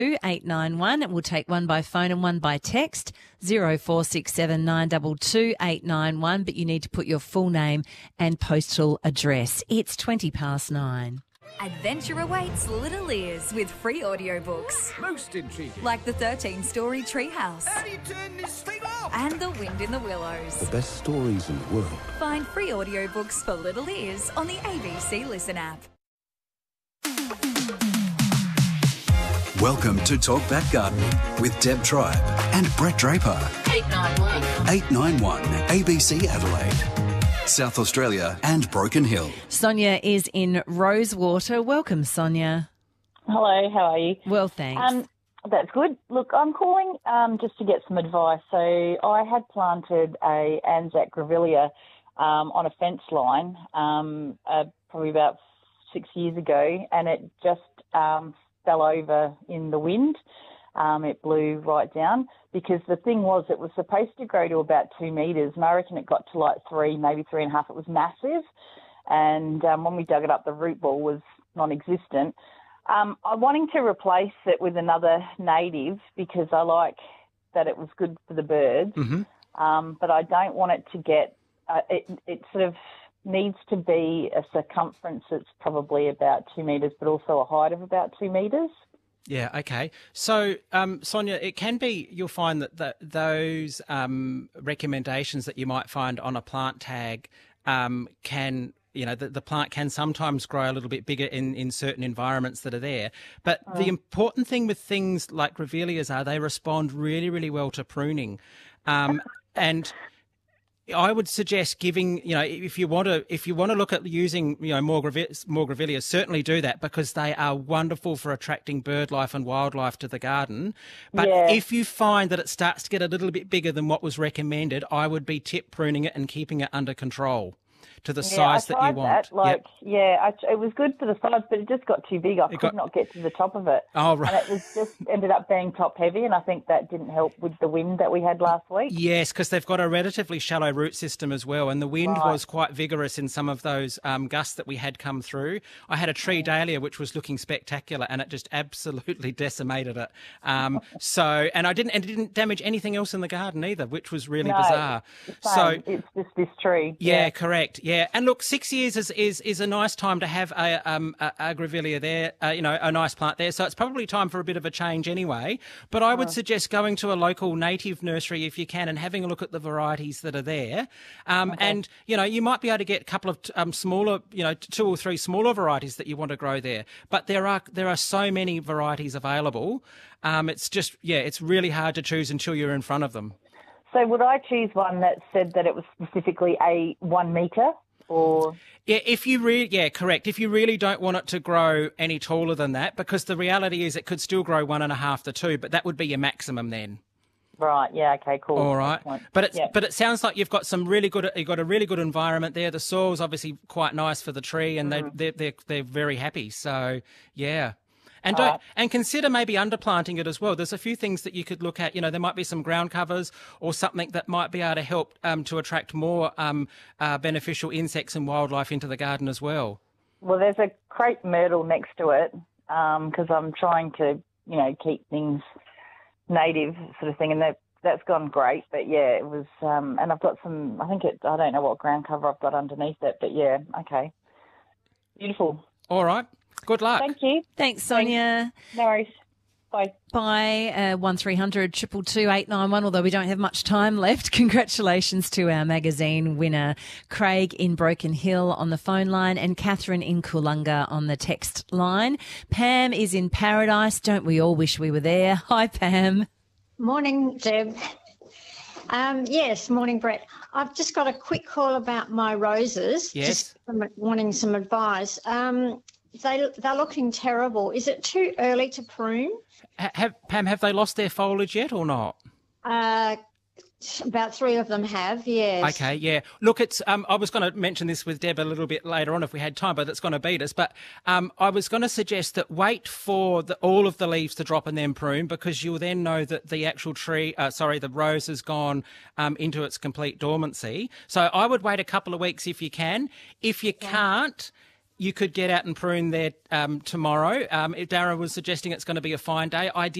891. We'll take one by phone and one by text, 0467 922 891, but you need to put your full name and postal address. It's 9:20. Adventure awaits Little Ears with free audiobooks. Most intriguing. Like the 13-story Treehouse. How do you turn this thing off? And The Wind in the Willows. The best stories in the world. Find free audiobooks for Little Ears on the ABC Listen app. Welcome to Talk Back Gardening with Deb Tribe and Brett Draper. 891 ABC Adelaide, South Australia and Broken Hill. Sonia is in Rosewater. Welcome, Sonia. Hello, how are you? Well, thanks. That's good. Look, I'm calling just to get some advice. So I had planted a Anzac grevillea on a fence line probably about 6 years ago, and it just fell over in the wind. It blew right down because the thing was it was supposed to grow to about 2 metres, and I reckon it got to like 3, maybe 3.5. It was massive, and when we dug it up, the root ball was non-existent. I'm wanting to replace it with another native because I like that it was good for the birds, but I don't want it to get it sort of needs to be a circumference that's probably about 2 metres, but also a height of about 2 metres. Yeah, okay. So, Sonia, it can be, you'll find that those recommendations that you might find on a plant tag can, you know, the plant can sometimes grow a little bit bigger in certain environments that are there. But the important thing with things like grevilleas are they respond really, really well to pruning. And I would suggest giving, you know, if you want to look at using, you know, more grevilleas, certainly do that because they are wonderful for attracting bird life and wildlife to the garden. But if you find that it starts to get a little bit bigger than what was recommended, I would be tip pruning it and keeping it under control to the size that you want. It was good for the size, but it just got too big. I could not get to the top of it. Oh, right. And it was just ended up being top heavy, and I think that didn't help with the wind that we had last week. Yes, because they've got a relatively shallow root system as well, and the wind was quite vigorous in some of those gusts that we had come through. I had a tree dahlia which was looking spectacular, and it just absolutely decimated it. And it didn't damage anything else in the garden either, which was really bizarre. So it's just this tree. Yeah, correct. Yeah, and look, 6 years is a nice time to have a grevillea there, a nice plant there. So it's probably time for a bit of a change anyway. But I would suggest going to a local native nursery if you can and having a look at the varieties that are there. And, you know, you might be able to get a couple of smaller, 2 or 3 smaller varieties that you want to grow there. But there are so many varieties available. It's just, it's really hard to choose until you're in front of them. So would I choose one that said that it was specifically a 1 metre or? Yeah, correct. If you really don't want it to grow any taller than that, because the reality is it could still grow 1.5 to 2, but that would be your maximum then. Right. Yeah. Okay. Cool. All right. But it sounds like you've got a really good environment there. The soil's obviously quite nice for the tree, and they're very happy. So yeah. And and consider maybe underplanting it as well. There's a few things that you could look at. You know, there might be some ground covers or something that might be able to help to attract more beneficial insects and wildlife into the garden as well. Well, there's a crepe myrtle next to it because I'm trying to, keep things native sort of thing, and that's gone great. But yeah, it was, and I've got some. I don't know what ground cover I've got underneath it, but yeah, okay, beautiful. All right. Good luck. Thank you. Thanks, Sonia. No worries. Bye. Bye. 1300 222 891, although we don't have much time left. Congratulations to our magazine winner, Craig in Broken Hill on the phone line and Catherine in Coolunga on the text line. Pam is in Paradise. Don't we all wish we were there? Hi, Pam. Morning, Deb. Yes, morning, Brett. I've just got a quick call about my roses. Yes. Just wanting some advice. They're looking terrible. Is it too early to prune? Pam, have they lost their foliage yet or not? About 3 of them have, yes. Okay, yeah. Look, it's I was going to mention this with Deb a little bit later on if we had time, but it's going to beat us. But I was going to suggest that wait for all of the leaves to drop and then prune, because you'll then know that the actual the rose has gone into its complete dormancy. So I would wait a couple of weeks if you can. If you can't, you could get out and prune there tomorrow. Darren was suggesting it's going to be a fine day.